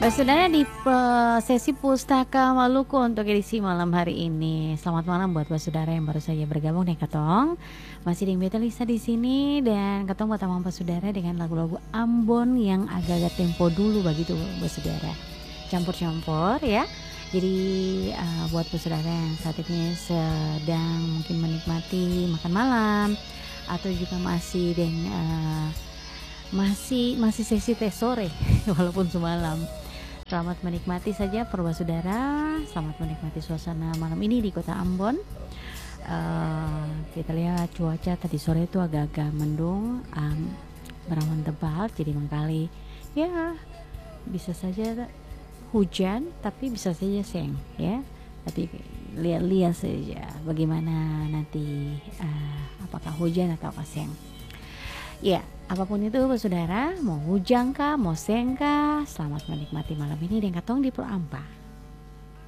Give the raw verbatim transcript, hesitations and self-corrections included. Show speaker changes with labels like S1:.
S1: Saudara di pe- sesi Pustaka Maluku untuk edisi malam hari ini. Selamat malam buat buat saudara yang baru saja bergabung dengan Katong. Masih di Beta Lisa di sini dan Katong buat tamang saudara dengan lagu-lagu Ambon yang agak-agak tempo dulu begitu buat saudara. Campur-campur ya. Jadi uh, buat buat saudara yang saat ini sedang mungkin menikmati makan malam atau juga masih dengan uh, masih masih sesi teh sore walaupun semalam. Selamat menikmati saja perwa saudara. Selamat menikmati suasana malam ini di kota Ambon. Uh, kita lihat cuaca tadi sore itu agak-agak mendung, um, berawan tebal, jadi mengkali ya bisa saja hujan, tapi bisa saja seng ya. Tapi lihat-lihat saja bagaimana nanti uh, apakah hujan atau seng. Ya, apapun itu saudara, mau hujan kah, mau seng kah, selamat menikmati malam ini dengan Katong di Pro Ampa.